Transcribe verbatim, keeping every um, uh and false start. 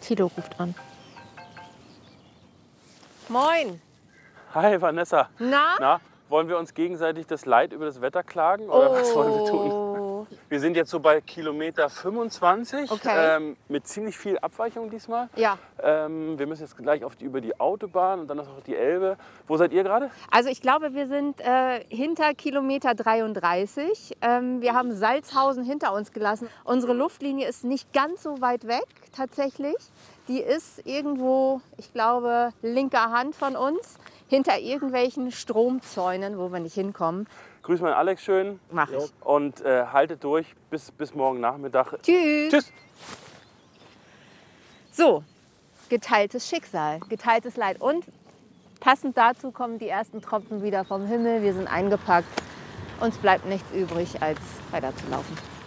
Thilo ruft an. Moin. Hi Vanessa. Na? Na, wollen wir uns gegenseitig das Leid über das Wetter klagen oder oh. was wollen wir tun? Wir sind jetzt so bei Kilometer fünfundzwanzig, okay. ähm, mit ziemlich viel Abweichung diesmal. Ja. Ähm, wir müssen jetzt gleich auf die, über die Autobahn und dann noch die Elbe. Wo seid ihr gerade? Also ich glaube, wir sind äh, hinter Kilometer dreiunddreißig. Ähm, wir haben Salzhausen hinter uns gelassen. Unsere Luftlinie ist nicht ganz so weit weg tatsächlich. Die ist irgendwo, ich glaube, linker Hand von uns, hinter irgendwelchen Stromzäunen, wo wir nicht hinkommen. Grüß mal Alex schön. Mach ich. Und äh, haltet durch bis, bis morgen Nachmittag. Tschüss. Tschüss. So, geteiltes Schicksal, geteiltes Leid. Und passend dazu kommen die ersten Tropfen wieder vom Himmel. Wir sind eingepackt. Uns bleibt nichts übrig, als weiterzulaufen.